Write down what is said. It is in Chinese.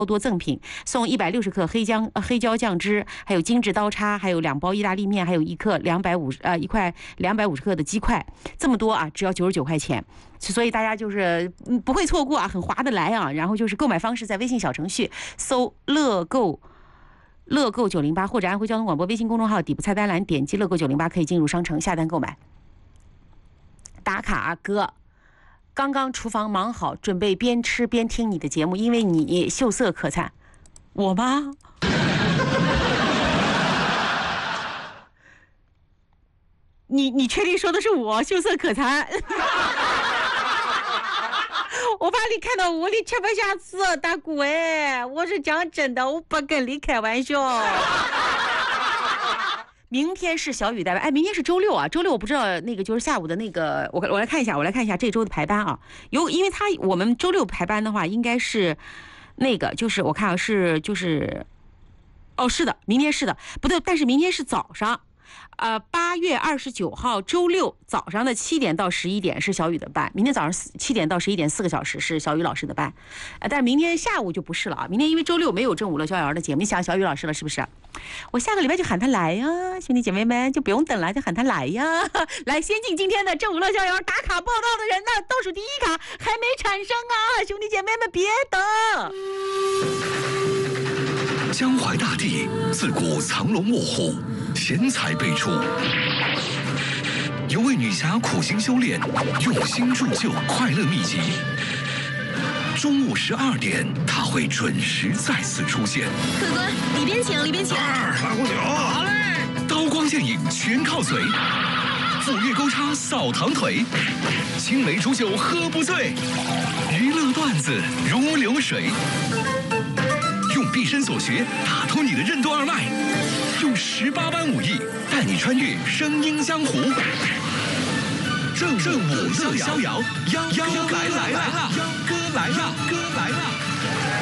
多赠品，送160克黑椒酱汁，还有精致刀叉，还有2包意大利面，还有一块250克的鸡块，这么多啊，只要99块钱。所以大家就是不会错过啊，很划得来啊。然后就是购买方式在微信小程序搜乐购908，或者安徽交通广播微信公众号底部菜单栏点击乐购908，可以进入商城下单购买。打卡啊哥，刚刚厨房忙好，准备边吃边听你的节目，因为你秀色可餐。我吗？你确定说的是我秀色可餐？我怕你看到我，你吃不下去，大姑哎，我是讲真的，我不跟你开玩笑。明天是小雨代班，哎，明天是周六啊，周六我不知道那个就是下午的那个，我来看一下这周的排班啊，因为我们周六排班的话，应该是那个就是我看啊是是的，明天是的，不对，但是明天是早上。8月29号周六早上的7点到11点是小雨的班，明天早上7点到11点4个小时是小雨老师的班，但是明天下午就不是了啊，明天因为周六没有正午乐逍遥的节目，你想小雨老师了是不是？我下个礼拜就喊他来呀，兄弟姐妹们就不用等了，就喊他来呀。来，先进今天的正午乐逍遥打卡报道的人呢，倒数第1卡还没产生啊，兄弟姐妹们别等。 江淮大地自古藏龙卧虎，贤才辈出。有位女侠苦心修炼，用心铸就快乐秘籍。中午12点，她会准时再次出现。 客官，里边请，里边请。 来壶酒。好嘞。 刀光剑影全靠嘴，斧钺钩叉扫堂腿，青梅煮酒喝不醉，娱乐段子如流水。用毕生所学打通你的任督二脉，用18般武艺带你穿越声音江湖。正午乐逍遥，幺哥来了，幺哥来了。